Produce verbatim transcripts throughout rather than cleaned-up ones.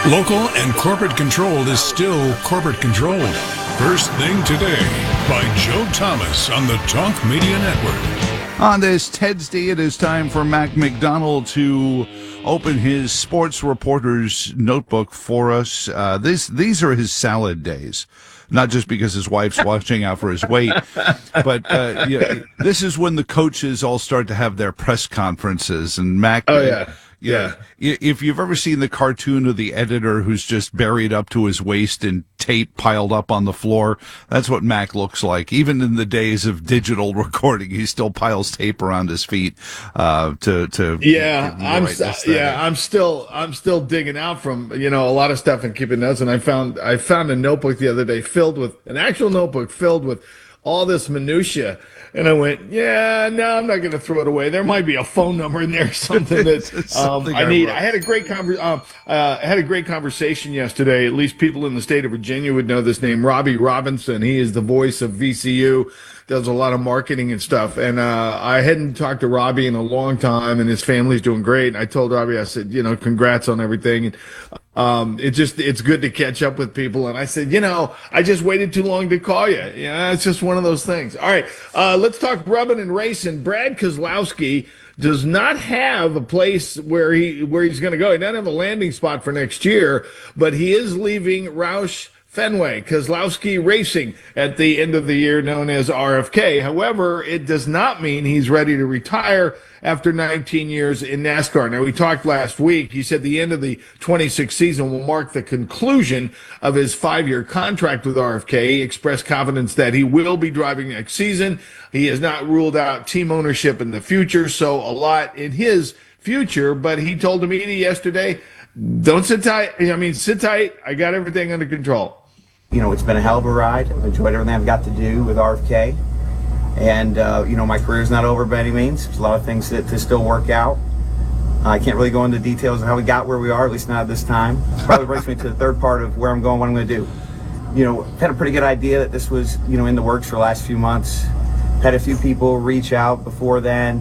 Local and corporate controlled is still corporate controlled. First Thing Today by Joe Thomas on the Talk Media Network. On this Ted's Day, it is time for Mac McDonald to open his sports reporter's notebook for us. Uh, this, these are his salad days. Not just because his wife's watching out for his weight, but uh, yeah, this is when the coaches all start to have their press conferences. And Mac, oh yeah, yeah. If you've ever seen the cartoon of the editor who's just buried up to his waist in tape piled up on the floor, that's what Mac looks like. Even in the days of digital recording, he still piles tape around his feet uh, to to. Yeah, I'm right st- yeah, I'm still I'm still digging out from you know a lot of stuff and keeping notes. And I found I found a notebook the other day filled with an actual notebook filled with all this minutia. And I went, yeah, no, I'm not going to throw it away. There might be a phone number in there, something that something um, I need. I, I had a great conver- um, uh, I had a great conversation yesterday. At least people in the state of Virginia would know this name, Robbie Robinson. He is the voice of V C U. Does a lot of marketing and stuff. And uh, I hadn't talked to Robbie in a long time, and his family's doing great. And I told Robbie, I said, you know, congrats on everything. And um, it just, it's good to catch up with people. And I said, you know, I just waited too long to call you. Yeah, it's just one of those things. All right, uh, let's talk rubbing and racing. Brad Keselowski does not have a place where he where he's going to go. He doesn't have a landing spot for next year, but he is leaving Roush Fenway, Keselowski Racing at the end of the year, known as R F K. However, it does not mean he's ready to retire after nineteen years in NASCAR. Now, we talked last week. He said the end of the twenty-six season will mark the conclusion of his five-year contract with R F K. He expressed confidence that he will be driving next season. He has not ruled out team ownership in the future, so a lot in his future. But he told the media yesterday, don't sit tight. I mean, sit tight. I got everything under control. You know, it's been a hell of a ride. I've enjoyed everything I've got to do with R F K. And, uh, you know, my career's not over by any means. There's a lot of things that to still work out. I can't really go into details of how we got where we are, at least not at this time. Probably brings me to the third part of where I'm going, what I'm going to do. You know, I've had a pretty good idea that this was, you know, in the works for the last few months. Had a few people reach out before then.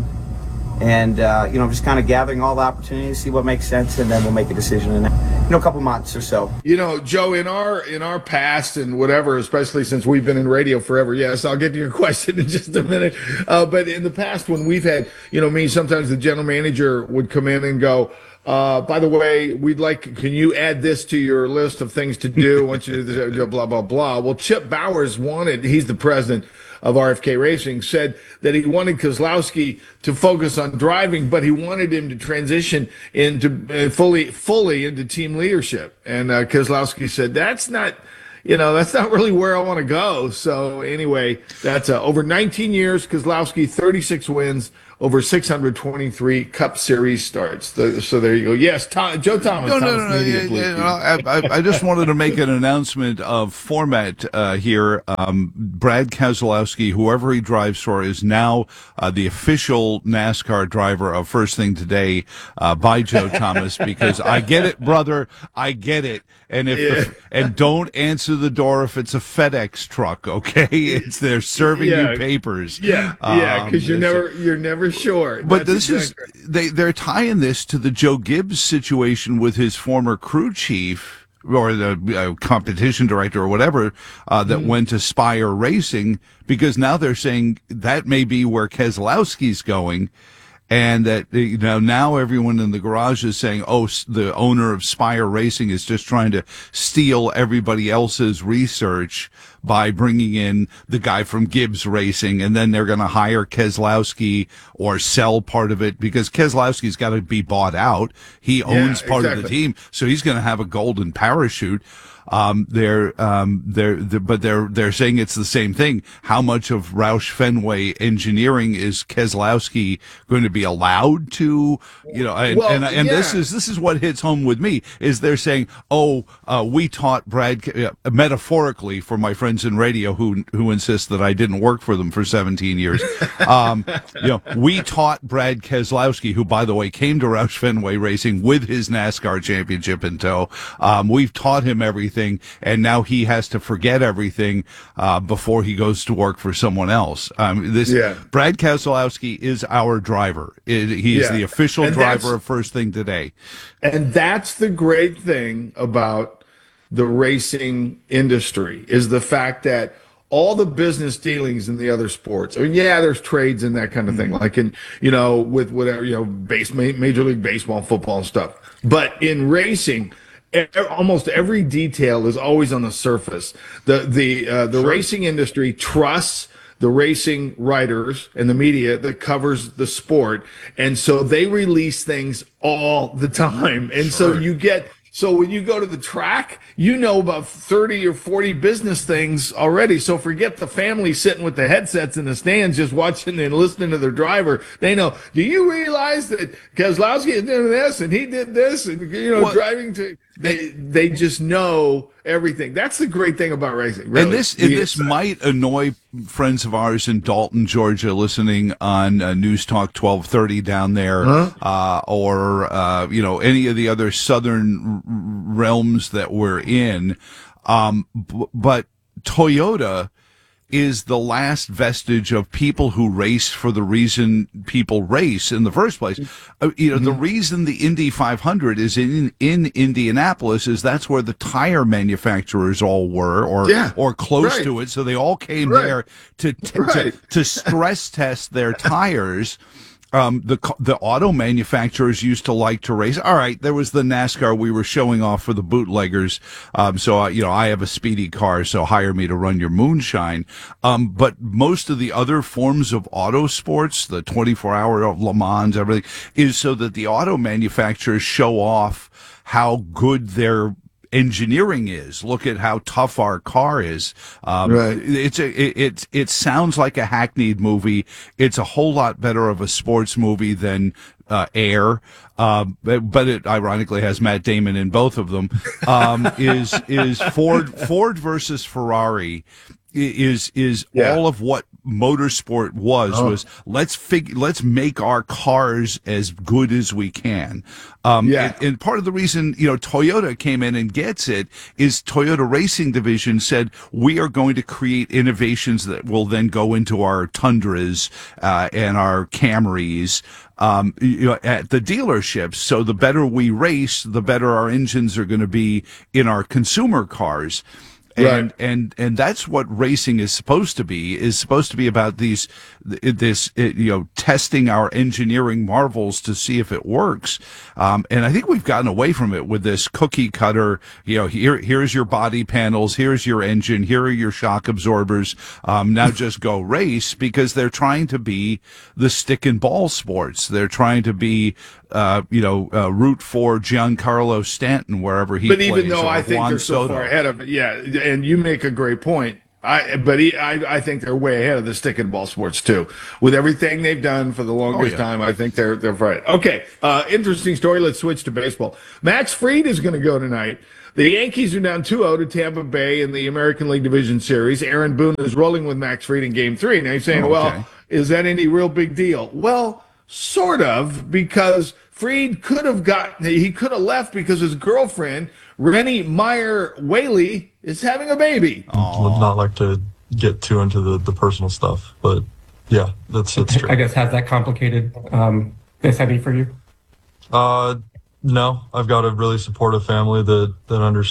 And, uh, you know, just kind of gathering all the opportunities, see what makes sense, and then we'll make a decision in, you know, a couple months or so. You know, Joe, in our in our past and whatever, especially since we've been in radio forever, yes, I'll get to your question in just a minute. Uh, but in the past, when we've had, you know, me, sometimes the general manager would come in and go, uh, by the way, we'd like, can you add this to your list of things to do? I want you to do this, blah, blah, blah. Well, Chip Bowers wanted, he's the president of R F K Racing, said that he wanted Keselowski to focus on driving, but he wanted him to transition into uh, fully, fully into team leadership. And uh, Keselowski said, that's not, you know, that's not really where I want to go. So anyway, that's uh, over nineteen years, Keselowski, thirty-six wins, over six hundred twenty-three Cup Series starts. So there you go. Yes, Tom, Joe Thomas. No, Thomas no, no, no. Media, Yeah, yeah, I, I, I just wanted to make an announcement of format uh, here. Um, Brad Keselowski, whoever he drives for, is now uh, the official NASCAR driver of First Thing Today uh, by Joe Thomas. Because I get it, brother. I get it. And if Yeah. the, and don't answer the door if it's a FedEx truck. Okay, it's they're serving Yeah. you papers. Yeah, yeah, because Um, you're so- never you're never sure. But That's this exactly- is they they're tying this to the Joe Gibbs situation with his former crew chief or the uh, competition director or whatever uh, that Mm-hmm. went to Spire Racing, because now they're saying that may be where Keselowski's going. And that, you know, now everyone in the garage is saying, oh, s- the owner of Spire Racing is just trying to steal everybody else's research by bringing in the guy from Gibbs Racing. And then they're going to hire Keselowski or sell part of it, because Keselowski's got to be bought out. He owns Yeah, part of the exactly. team. So he's going to have a golden parachute. Um, they're, um, they're, they're, but they're, they're saying it's the same thing. How much of Roush Fenway engineering is Keselowski going to be allowed to, you know, and, Well, and, and this yeah. is, this is what hits home with me is they're saying, oh, uh, we taught Brad, uh, metaphorically for my friend friends in radio who who insist that I didn't work for them for seventeen years. Um, you know, we taught Brad Keselowski, who, by the way, came to Roush Fenway Racing with his NASCAR championship in tow. Um, we've taught him everything, and now he has to forget everything uh, before he goes to work for someone else. Um, this Yeah. Brad Keselowski is our driver. It, he is Yeah. the official And that's- driver of First Thing Today. And that's the great thing about the racing industry, is the fact that all the business dealings in the other sports. I mean, yeah, there's trades and that kind of thing, like in, you know, with whatever, you know, base, Major League Baseball, football and stuff. But in racing, e- almost every detail is always on the surface. The, the, uh, the racing industry trusts the racing writers and the media that covers the sport. And so they release things all the time. And so you get, so when you go to the track, you know about thirty or forty business things already. So forget the family sitting with the headsets in the stands just watching and listening to their driver. They know, do you realize that Keselowski is doing this and he did this and, you know, Well, driving to, they, they just know everything. That's the great thing about racing. Really. And this and The- this might annoy friends of ours in Dalton, Georgia, listening on uh, News Talk twelve thirty down there, Huh? uh, or uh, you know, any of the other southern r- realms that we're in. Um, b- but Toyota is the last vestige of people who race for the reason people race in the first place. Uh, you know, the reason the Indy five hundred is in in Indianapolis is that's where the tire manufacturers all were, or Yeah, or close right. to it. So they all came Right. there to to, Right. to to stress test their tires. Um, the co- the auto manufacturers used to like to race. All right, there was the NASCAR we were showing off for the bootleggers. Um, so uh, you know, I have a speedy car, so hire me to run your moonshine. Um, but most of the other forms of auto sports, the twenty-four hour of Le Mans, everything, is so that the auto manufacturers show off how good their engineering is. Look at how tough our car is. Um, Right. It's a, it, it it sounds like a hackneyed movie. It's a whole lot better of a sports movie than uh, Air. Um, but, but it ironically has Matt Damon in both of them. Um, is is Ford Ford versus Ferrari is is Yeah. all of what motorsport was Oh. was let's fig let's make our cars as good as we can. Um, Yeah. and, and part of the reason, you know, Toyota came in and gets it is Toyota Racing Division said, we are going to create innovations that will then go into our Tundras, uh, and our Camrys, um, you know, at the dealerships. So the better we race, the better our engines are going to be in our consumer cars. And, Right. and, and that's what racing is supposed to be, is supposed to be about these, this, you know, testing our engineering marvels to see if it works. Um, and I think we've gotten away from it with this cookie cutter, you know, here, here's your body panels, here's your engine, here are your shock absorbers. Um, now just go race, because they're trying to be the stick and ball sports. They're trying to be, uh, you know, uh, root for Giancarlo Stanton wherever he But plays. even though or I think Juan they're so Soto. far ahead of it, yeah, and you make a great point. I, but he, I, I think they're way ahead of the stick and ball sports too. With everything they've done for the longest yeah. time, I think they're they're right. Okay, uh, interesting story. Let's switch to baseball. Max Fried is going to go tonight. The Yankees are down two oh to Tampa Bay in the American League Division Series. Aaron Boone is rolling with Max Fried in Game Three. Now you're saying, Oh, okay. well, is that any real big deal? Well, sort of, because Fried could have got he could have left because his girlfriend Rennie Meyer Whaley is having a baby. Would not like to get too into the, the personal stuff, but yeah, that's that's true. I guess has that complicated um, this any for you? Uh, no, I've got a really supportive family that that understands.